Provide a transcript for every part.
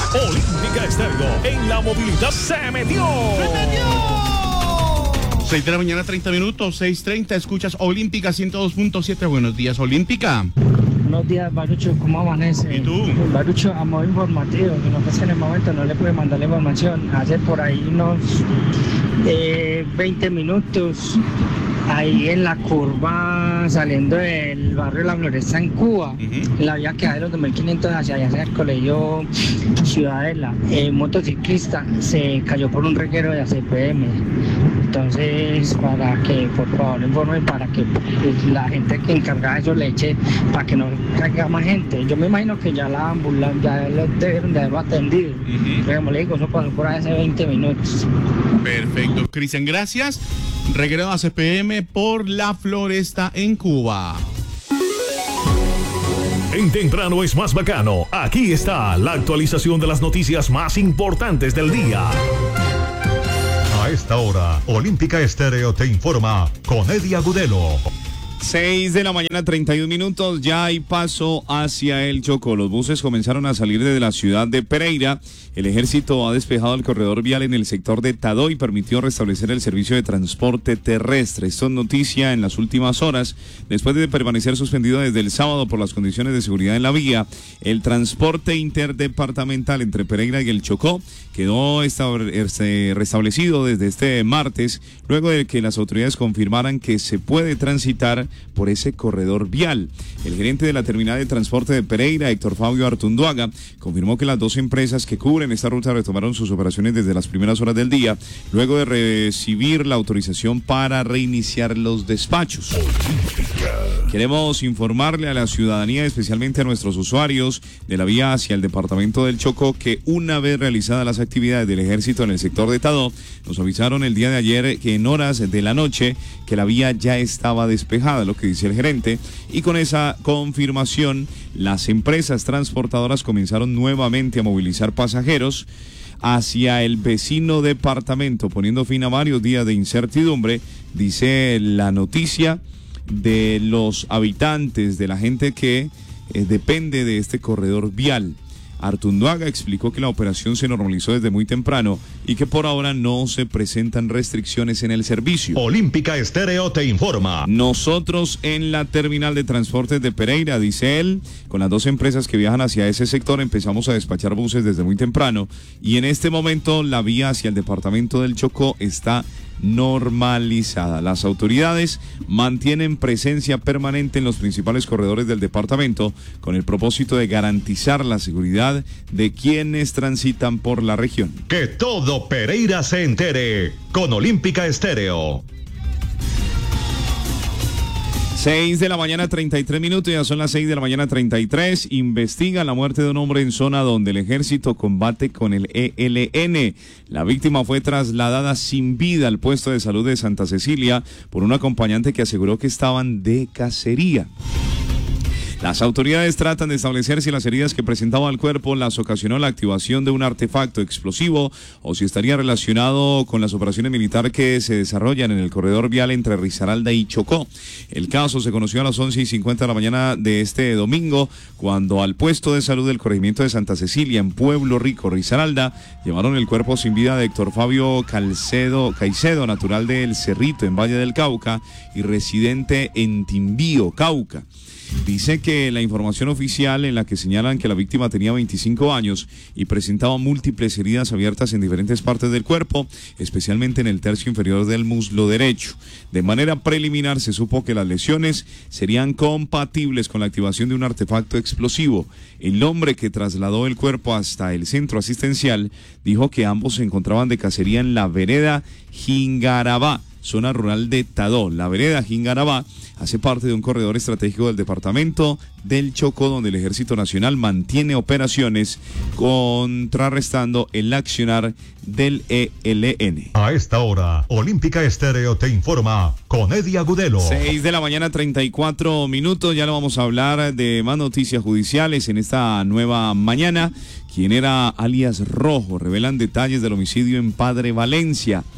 Olímpica Estéreo en la movilidad se metió. 6 de la mañana, 30 minutos, 6:30, escuchas Olímpica 102.7. Buenos días, Olímpica. Buenos días, Barucho, ¿cómo amanece? ¿Y tú? Barucho, a modo informativo, que no pasa en el momento, no le puede mandar la información. Hace por ahí unos 20 minutos, ahí en la curva saliendo del barrio La Floresta en Cuba, en la vía que va de los 2500 hacia allá, hacia el colegio Ciudadela, el motociclista se cayó por un reguero de ACPM. Entonces, para que por favor informe, para que la gente que encarga de eso le eche, para que no caiga más gente. Yo me imagino que ya la ambulancia ya lo debieron de haber atendido. Pero como le digo, eso pasó por ahí hace 20 minutos. Perfecto, Cristian, gracias. Reguero a CPM por La Floresta en Cuba. En Temprano es más bacano. Aquí está la actualización de las noticias más importantes del día. A esta hora, Olímpica Estéreo te informa con Eddie Agudelo. 6 de la mañana, 31 minutos, ya hay paso hacia el Chocó. Los buses comenzaron a salir desde la ciudad de Pereira. El ejército ha despejado el corredor vial en el sector de Tadó y permitió restablecer el servicio de transporte terrestre. Esto es noticia en las últimas horas. Después de permanecer suspendido desde el sábado por las condiciones de seguridad en la vía, el transporte interdepartamental entre Pereira y el Chocó quedó restablecido desde este martes, luego de que las autoridades confirmaran que se puede transitar por ese corredor vial. El gerente de la terminal de transporte de Pereira, Héctor Fabio Artunduaga, confirmó que las dos empresas que cubren esta ruta retomaron sus operaciones desde las primeras horas del día, luego de recibir la autorización para reiniciar los despachos. Queremos informarle a la ciudadanía, especialmente a nuestros usuarios de la vía hacia el departamento del Chocó, que una vez realizadas las actividades del ejército en el sector de Tadó, nos avisaron el día de ayer que en horas de la noche que la vía ya estaba despejada, lo que dice el gerente, y con esa confirmación las empresas transportadoras comenzaron nuevamente a movilizar pasajeros hacia el vecino departamento, poniendo fin a varios días de incertidumbre, dice la noticia, de los habitantes, de la gente que depende de este corredor vial. Artunduaga explicó que la operación se normalizó desde muy temprano y que por ahora no se presentan restricciones en el servicio. Olímpica Estéreo te informa. Nosotros en la terminal de transportes de Pereira, dice él, con las dos empresas que viajan hacia ese sector empezamos a despachar buses desde muy temprano y en este momento la vía hacia el departamento del Chocó está normalizada. Las autoridades mantienen presencia permanente en los principales corredores del departamento con el propósito de garantizar la seguridad de quienes transitan por la región. Que todo Pereira se entere con Olímpica Estéreo. 6 de la mañana, 33 minutos, ya son las 6 de la mañana, 33. Investiga la muerte de un hombre en zona donde el ejército combate con el ELN. La víctima fue trasladada sin vida al puesto de salud de Santa Cecilia por un acompañante que aseguró que estaban de cacería. Las autoridades tratan de establecer si las heridas que presentaba al cuerpo las ocasionó la activación de un artefacto explosivo o si estaría relacionado con las operaciones militares que se desarrollan en el corredor vial entre Risaralda y Chocó. El caso se conoció a las 11:50 de la mañana de este domingo, cuando al puesto de salud del corregimiento de Santa Cecilia, en Pueblo Rico, Risaralda, llevaron el cuerpo sin vida de Héctor Fabio Caicedo, natural del Cerrito, en Valle del Cauca, y residente en Timbío, Cauca. Dice que la información oficial en la que señalan que la víctima tenía 25 años y presentaba múltiples heridas abiertas en diferentes partes del cuerpo, especialmente en el tercio inferior del muslo derecho. De manera preliminar se supo que las lesiones serían compatibles con la activación de un artefacto explosivo. El hombre que trasladó el cuerpo hasta el centro asistencial dijo que ambos se encontraban de cacería en la vereda Jingarabá, zona rural de Tadó. La vereda Jingarabá hace parte de un corredor estratégico del departamento del Chocó, donde el Ejército Nacional mantiene operaciones contrarrestando el accionar del ELN. A esta hora, Olímpica Estéreo te informa con Eddie Agudelo. 6 de la mañana, 34 minutos. Ya lo vamos a hablar de más noticias judiciales en esta nueva mañana. ¿Quién era alias Rojo? Revelan detalles del homicidio en Padre Valencia.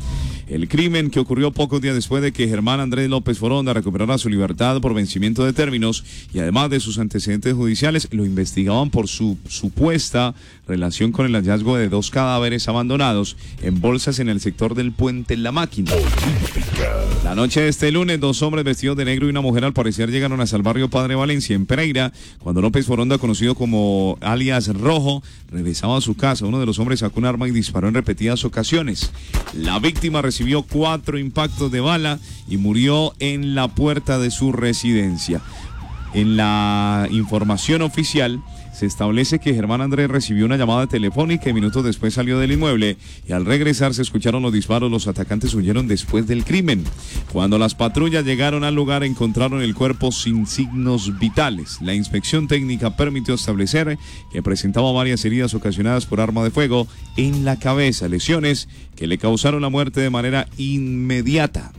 El crimen que ocurrió pocos días después de que Germán Andrés López Foronda recuperara su libertad por vencimiento de términos y además de sus antecedentes judiciales, lo investigaban por su supuesta relación con el hallazgo de 2 cadáveres abandonados en bolsas en el sector del Puente La Máquina. La noche de este lunes, 2 hombres vestidos de negro y una mujer al parecer llegaron hasta el barrio Padre Valencia en Pereira, cuando López Foronda, conocido como alias Rojo, regresaba a su casa. Uno de los hombres sacó un arma y disparó en repetidas ocasiones. La víctima recibió 4 impactos de bala y murió en la puerta de su residencia. En la información oficial se establece que Germán Andrés recibió una llamada telefónica y minutos después salió del inmueble y al regresar se escucharon los disparos. Los atacantes huyeron después del crimen. Cuando las patrullas llegaron al lugar encontraron el cuerpo sin signos vitales. La inspección técnica permitió establecer que presentaba varias heridas ocasionadas por arma de fuego en la cabeza, lesiones que le causaron la muerte de manera inmediata.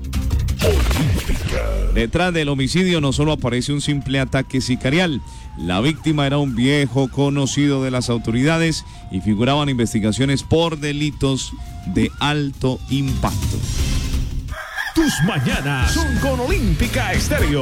Detrás del homicidio no solo aparece un simple ataque sicarial. La víctima era un viejo conocido de las autoridades y figuraban investigaciones por delitos de alto impacto. Tus mañanas son con Olímpica Estéreo.